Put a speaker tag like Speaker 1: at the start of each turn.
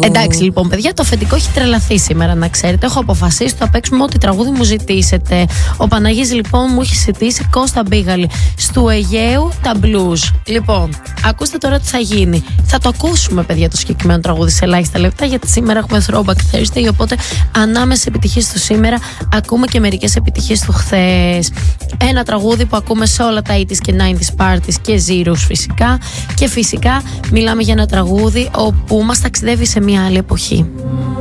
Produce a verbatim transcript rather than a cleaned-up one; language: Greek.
Speaker 1: Εντάξει, λοιπόν, παιδιά, το αφεντικό έχει τρελαθεί σήμερα, να ξέρετε. Έχω αποφασίσει θα παίξουμε ό,τι τραγούδι μου ζητήσετε. Ο Παναγής, λοιπόν, μου έχει ζητήσει Κώστα Μπίγαλη. Στου Αιγαίου τα blues. Λοιπόν, ακούστε τώρα τι θα γίνει. Θα το ακούσουμε, παιδιά, το συγκεκριμένο τραγούδι σε ελάχιστα λεπτά, γιατί σήμερα έχουμε Throwback Thursday. Οπότε, ανάμεσα επιτυχίες του σήμερα, ακούμε και μερικές επιτυχίες του χθες. Ένα τραγούδι που ακούμε σε όλα τα ογδόντα και ενενήντα parties και zeros φυσικά. Και φυσικά μιλάμε για ένα τραγούδι όπου μας ταξιδεύει σε μια άλλη εποχή.